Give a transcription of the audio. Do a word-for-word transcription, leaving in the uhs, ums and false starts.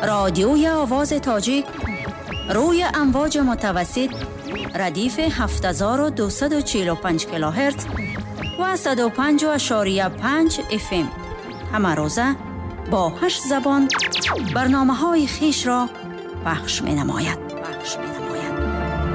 رادیوی آواز تاجیک روی امواج متوسط ردیف هفت هزار و دویست و چهل و پنج کیلوهرتز و صد و پنج و پنج اف ام همه روزه با هشت زبان برنامه های خیش را پخش می نماید. پخش می نماید.